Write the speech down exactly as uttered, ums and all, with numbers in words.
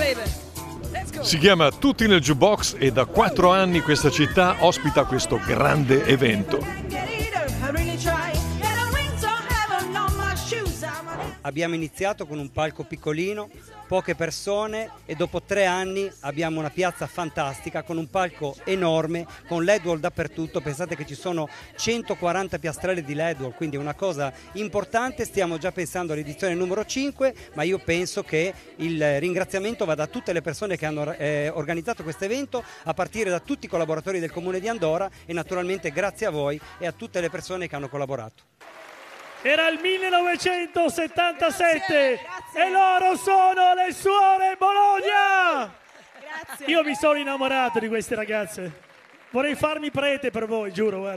Si chiama Tutti nel Jukebox e da quattro anni questa città ospita questo grande evento. Abbiamo iniziato con un palco piccolino, poche persone e dopo tre anni abbiamo una piazza fantastica con un palco enorme, con L E D wall dappertutto. Pensate che ci sono centoquaranta piastrelle di L E D wall, quindi è una cosa importante. Stiamo già pensando all'edizione numero cinque, ma io penso che il ringraziamento vada a tutte le persone che hanno eh, organizzato questo evento, a partire da tutti i collaboratori del Comune di Andora e naturalmente grazie a voi e a tutte le persone che hanno collaborato. Era il millenovecentosettantasette grazie, grazie. E loro sono le Suore Bologna! Grazie. Io mi sono innamorato di queste ragazze. Vorrei farmi prete per voi, giuro, guarda.